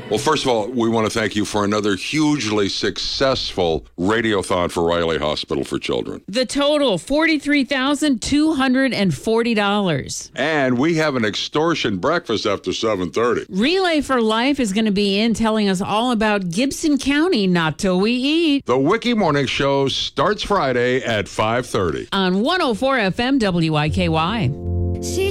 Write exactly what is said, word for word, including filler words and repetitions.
Well, first of all, we want to thank you for another hugely successful radiothon for Riley Hospital for Children. The total, forty-three thousand two hundred forty dollars. And we have an extortion breakfast after seven thirty. Relay for Life is going to be in telling us all about Gibson County, not till we eat. The Wiki Morning Show starts Friday at five thirty. On one oh four F M W I K Y. She